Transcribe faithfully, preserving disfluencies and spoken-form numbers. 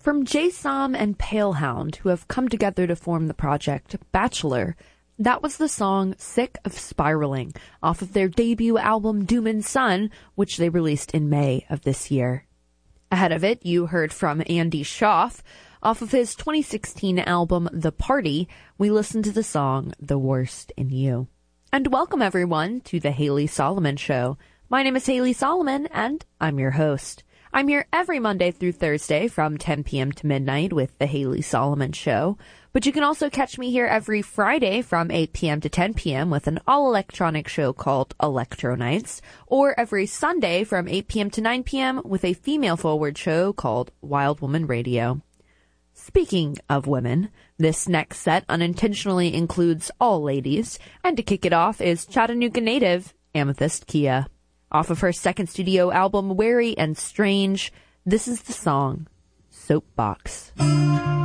From Jay Som and Palehound, who have come together to form the project Bachelor, that was the song Sick of Spiraling, off of their debut album Doom and Sun, which they released in May of this year. Ahead of it, you heard from Andy Schaaf. Off of his twenty sixteen album The Party, we listened to the song The Worst in You. And welcome everyone to the Haley Solomon Show. My name is Haley Solomon, and I'm your host. I'm here every Monday through Thursday from ten p.m. to midnight with the Haley Solomon Show. But you can also catch me here every Friday from eight p.m. to ten p.m. with an all-electronic show called Electro Nights, or every Sunday from eight p.m. to nine p.m. with a female-forward show called Wild Woman Radio. Speaking of women, this next set unintentionally includes all ladies, and to kick it off is Chattanooga native Amethyst Kia. Off of her second studio album, Wary and Strange, this is the song, Soapbox.